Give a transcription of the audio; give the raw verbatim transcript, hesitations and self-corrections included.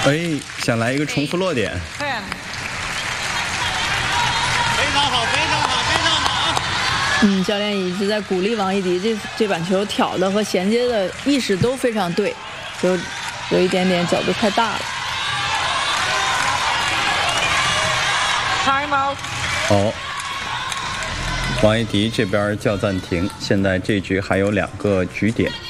哎，想来一个重复落点。 非常好，非常好，非常好。 嗯，教练一直在鼓励王艺迪，这这板球挑的和衔接的意识都非常对，就有一点点角度太大了。 Time out。 哦，王艺迪这边叫暂停，现在这局还有两个局点。